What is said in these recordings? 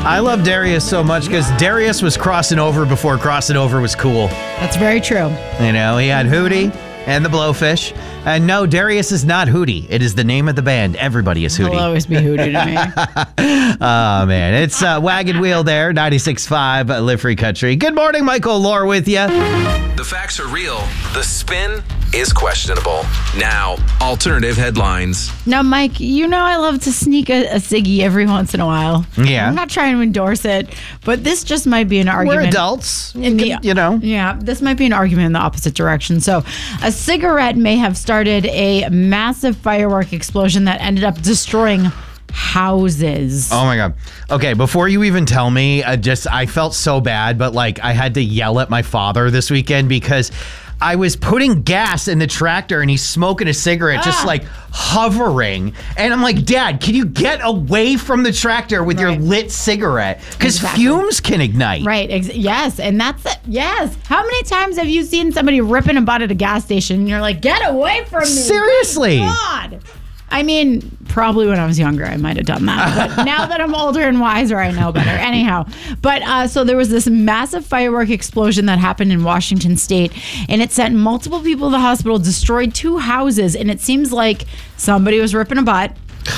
I love Darius so much because Darius was crossing over before crossing over was cool. That's very true. You know, he had Hootie and the Blowfish. And no, Darius is not Hootie. It is the name of the band. Everybody is Hootie. He'll always be Hootie to me. Oh, man. It's Wagon Wheel there, 96.5 Live Free Country. Good morning, Michael Lore with you. The facts are real. The spin is questionable. Now, alternative headlines. Now, Mike, you know I love to sneak a ciggy every once in a while. Yeah. I'm not trying to endorse it, but this just might be an argument. We're adults, you know. Yeah, this might be an argument in the opposite direction. So, a cigarette may have started a massive firework explosion that ended up destroying houses. Oh my God. Okay, before you even tell me, I felt so bad, but like I had to yell at my father this weekend because I was putting gas in the tractor and he's smoking a cigarette, just like hovering. And I'm like, Dad, can you get away from the tractor with your lit cigarette? Because fumes can ignite. Right. Yes. And that's it. Yes. How many times have you seen somebody ripping a butt at a gas station and you're like, get away from me? Seriously. Good God. I mean, probably when I was younger, I might have done that. But now that I'm older and wiser, I know better. Anyhow, but so there was this massive firework explosion that happened in Washington State, and it sent multiple people to the hospital, destroyed 2 houses, and it seems like somebody was ripping a butt.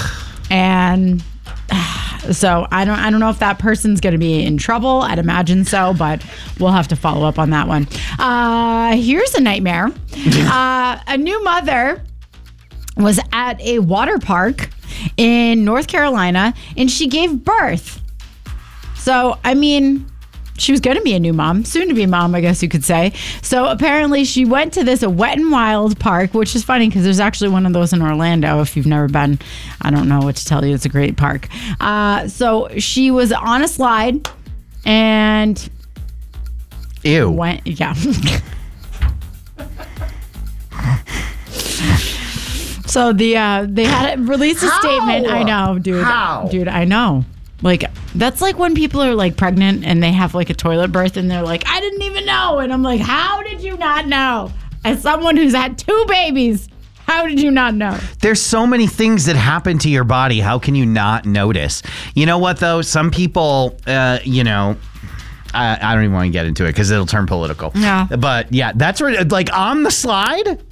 And so I don't know if that person's going to be in trouble. I'd imagine so, but we'll have to follow up on that one. Here's a nightmare. A new mother was at a water park in North Carolina, and she gave birth. So, I mean, she was going to be a new mom, soon to be mom, I guess you could say. So apparently she went to this Wet n Wild park, which is funny because there's actually one of those in Orlando. If you've never been, I don't know what to tell you. It's a great park. So she was on a slide and Ew. Yeah. So they had released a statement. I know, dude. How? Dude, I know. Like, that's like when people are like pregnant and they have like a toilet birth and they're like, I didn't even know. And I'm like, how did you not know? As someone who's had 2 babies, how did you not know? There's so many things that happen to your body. How can you not notice? You know what, though? Some people, I don't even want to get into it because it'll turn political. Yeah. But yeah, that's where, like, on the slide.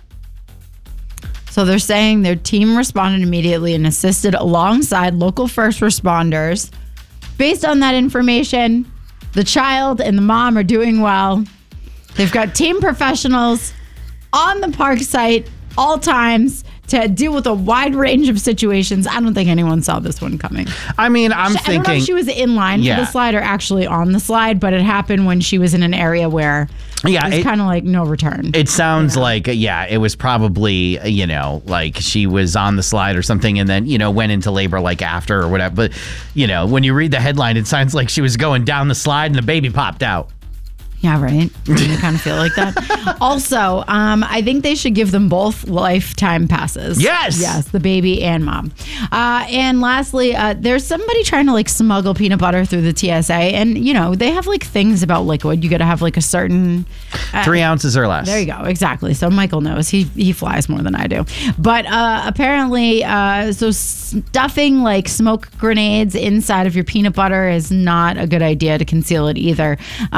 So they're saying their team responded immediately and assisted alongside local first responders. Based on that information, the child and the mom are doing well. They've got team professionals on the park site all times to deal with a wide range of situations. I don't think anyone saw this one coming. I mean, I don't know if she was in line for the slide or actually on the slide, but it happened when she was in an area where it was kind of like no return. It sounds like, it was probably, like she was on the slide or something and then, went into labor like after or whatever. But, when you read the headline, it sounds like she was going down the slide and the baby popped out. Yeah, right. You kind of feel like that. Also, I think they should give them both lifetime passes. Yes. Yes, the baby and mom. And lastly, there's somebody trying to like smuggle peanut butter through the TSA. And, they have like things about liquid. You got to have like a certain 3 ounces or less. There you go. Exactly. So Michael knows. He flies more than I do. But apparently, so stuffing like smoke grenades inside of your peanut butter is not a good idea to conceal it either.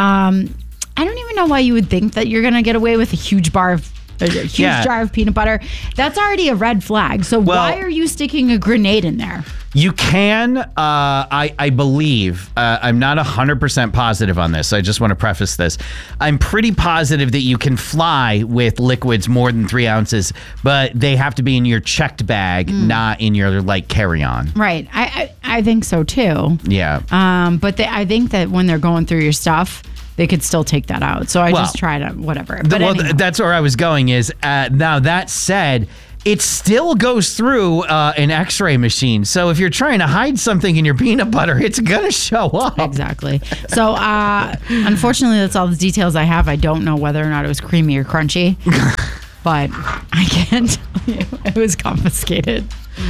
I don't even know why you would think that you're going to get away with a huge jar of peanut butter. That's already a red flag. So why are you sticking a grenade in there? You can, I believe, I'm not 100% positive on this. I just want to preface this. I'm pretty positive that you can fly with liquids more than 3 ounces, but they have to be in your checked bag, not in your like carry-on. Right. I think so too. Yeah. But I think that when they're going through your stuff, they could still take that out. So I just try to whatever. But that's where I was going is, now that said, it still goes through an x-ray machine. So if you're trying to hide something in your peanut butter, it's going to show up. Exactly. So unfortunately, that's all the details I have. I don't know whether or not it was creamy or crunchy, but I can't tell you. It was confiscated.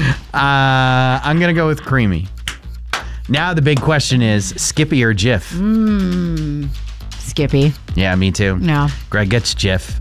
I'm going to go with creamy. Now the big question is Skippy or Jif? Skippy. Yeah, me too. No. Greg gets Jif.